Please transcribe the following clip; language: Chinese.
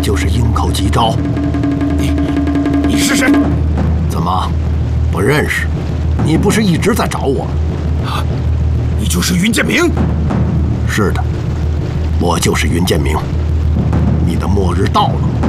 就是鹰口吉昭。 你是谁？ 怎么，不认识？你不是一直在找我吗？ 啊，你就是云剑明？ 是的，我就是云剑明。你的末日到了。